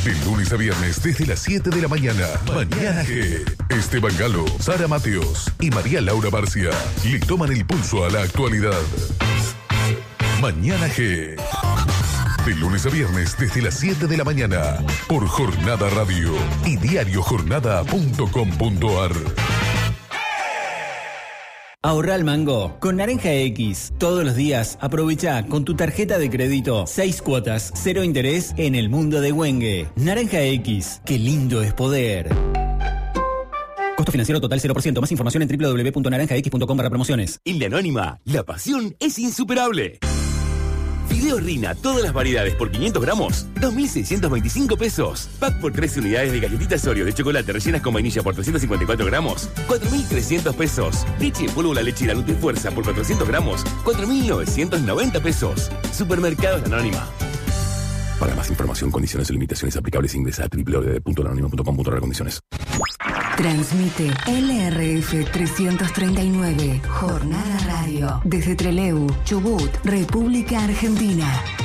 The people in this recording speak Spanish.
De lunes a viernes desde las 7 de la mañana. Mañana G. Esteban Galo, Sara Mateos y María Laura Barcia le toman el pulso a la actualidad. Mañana G. De lunes a viernes desde las 7 de la mañana. Por Jornada Radio y diariojornada.com.ar. Ahorra al mango con Naranja X. Todos los días aprovecha con tu tarjeta de crédito 6 cuotas, 0 interés en el mundo de Güengue. Naranja X, qué lindo es poder. Costo financiero total 0%. Más información en www.naranjax.com/promociones. En La Anónima, la pasión es insuperable. Fideo Rina, todas las variedades por 500 gramos, 2.625 pesos. Pack por 13 unidades de galletitas Oreo de chocolate rellenas con vainilla por 354 gramos, 4.300 pesos. Leche en polvo, la leche y la Nutrifuerza por 400 gramos, 4.990 pesos. Supermercados La Anónima. Para más información, condiciones y limitaciones aplicables, ingresa a www.lanonima.com.ar. Condiciones. Transmite LRF 339, Jornada Radio, desde Trelew, Chubut, República Argentina.